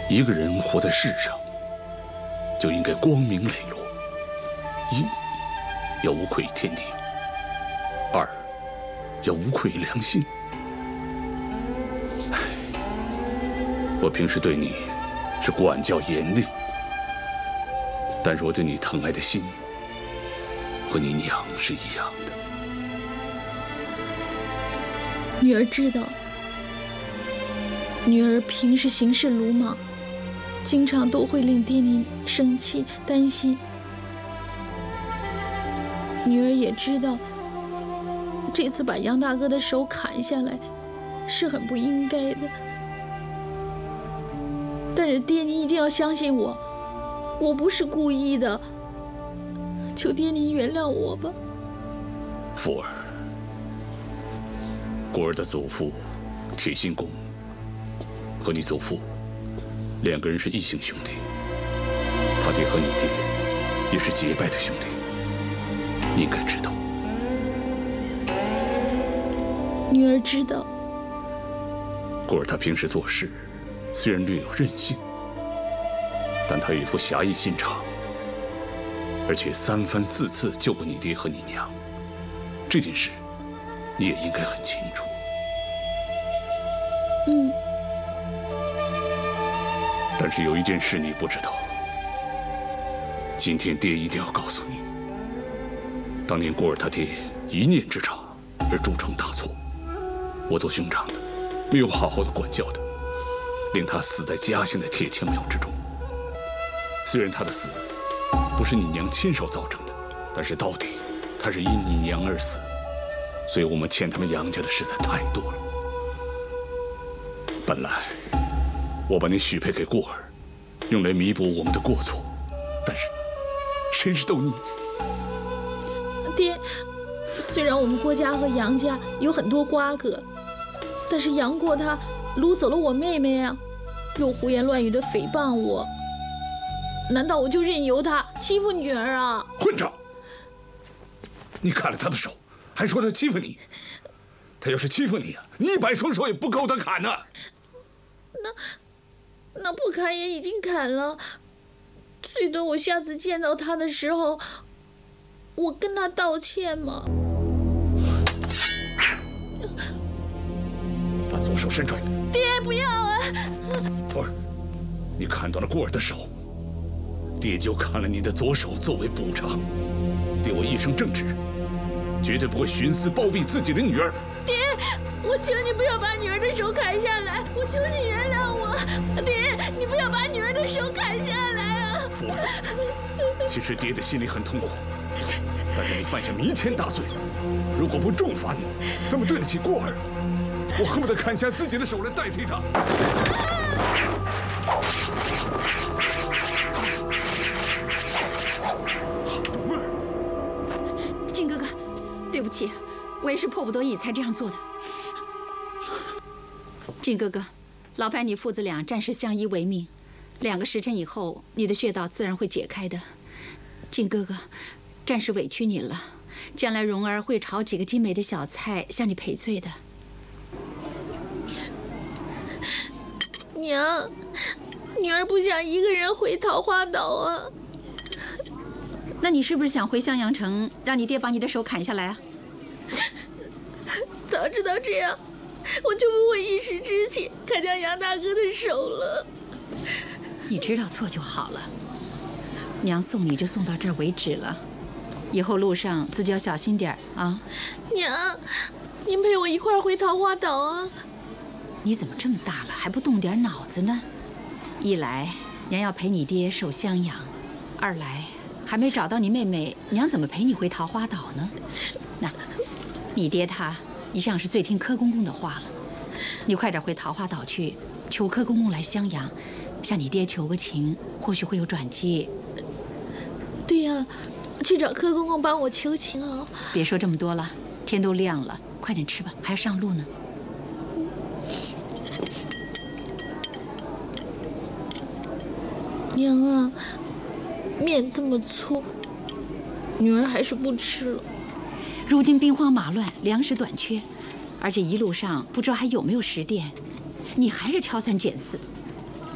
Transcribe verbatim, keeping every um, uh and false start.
一个人活在世上，就应该光明磊落。一，要无愧天地；二，要无愧良心。唉，我平时对你是管教严厉，但是我对你疼爱的心和你娘是一样的。 女儿知道，女儿平时行事鲁莽，经常都会令爹您生气担心。女儿也知道，这次把杨大哥的手砍下来是很不应该的，但是爹您一定要相信我，我不是故意的，求爹您原谅我吧。 福儿，果儿的祖父铁心公和你祖父两个人是异姓兄弟，他爹和你爹也是结拜的兄弟，你应该知道。 女儿知道。 果儿他平时做事虽然略有任性，但他有一副侠义心肠，而且三番四次救过你爹和你娘，这件事你也应该很清楚。 嗯。 但是有一件事你不知道，今天爹一定要告诉你，当年果儿他爹一念之差而铸成大错，我做兄长的没有好好的管教他，令他死在家乡的铁枪苗之中。虽然他的死不是你娘亲手造成的，但是到底他是因你娘而死，所以我们欠他们杨家的实在太多了。本来我把你许配给过儿，用来弥补我们的过错，但是谁知道你…… 爹，虽然我们郭家和杨家有很多瓜葛，但是杨过他掳走了我妹妹啊，又胡言乱语的诽谤我，难道我就任由他欺负女儿啊？ 混账！你砍了他的手，还说他欺负你。他要是欺负你啊，你一百双手也不够他砍呢。 那那不砍也已经砍了，最多我下次见到他的时候，我跟他道歉嘛。 把左手伸出来。 爹，不要啊！ 福儿，你砍断了过儿的手，爹就砍了你的左手作为补偿。爹我一生正直，绝对不会徇私包庇自己的女儿。 爹，我求你不要把女儿的手砍下来，我求你原谅我。爹，你不要把女儿的手砍下来啊！ 福儿，其实爹的心里很痛苦，但是你犯下弥天大罪，如果不重罚你，怎么对得起过儿？我恨不得砍下自己的手来代替他。 妹儿，靖哥哥，对不起，我也是迫不得已才这样做的。靖哥哥，劳烦你父子俩暂时相依为命，两个时辰以后，你的穴道自然会解开的。靖哥哥，暂时委屈你了，将来蓉儿会炒几个精美的小菜向你赔罪的。 娘，女儿不想一个人回桃花岛啊。 那你是不是想回襄阳城，让你爹把你的手砍下来啊？ 早知道这样，我就不会一时之气砍掉杨大哥的手了。 你知道错就好了。娘送你就送到这儿为止了，以后路上自己要小心点啊。 娘，您陪我一块儿回桃花岛啊。 你怎么这么大了还不动点脑子呢？一来娘要陪你爹守襄阳，二来还没找到你妹妹，娘怎么陪你回桃花岛呢？那，你爹他一向是最听柯公公的话了，你快点回桃花岛去，求柯公公来襄阳，向你爹求个情，或许会有转机。 对呀，去找柯公公帮我求情啊！ 别说这么多了，天都亮了，快点吃吧，还要上路呢。 娘啊，面这么粗，女儿还是不吃了。 如今兵荒马乱，粮食短缺，而且一路上不知道还有没有食店，你还是挑三拣四，